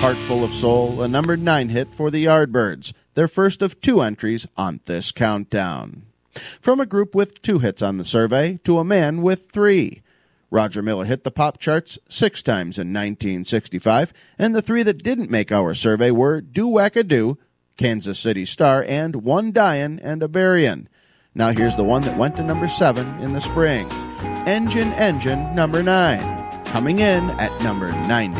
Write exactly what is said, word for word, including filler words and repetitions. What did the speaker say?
Heart Full of Soul, a number nine hit for the Yardbirds, their first of two entries on this countdown. From a group with two hits on the survey to a man with three. Roger Miller hit the pop charts six times in nineteen sixty-five, and the three that didn't make our survey were Do-Wacka-Do, Kansas City Star, and One Dyin' and a Berryin'. Now here's the one that went to number seven in the spring. Engine Engine, number nine. Coming in at number ninety.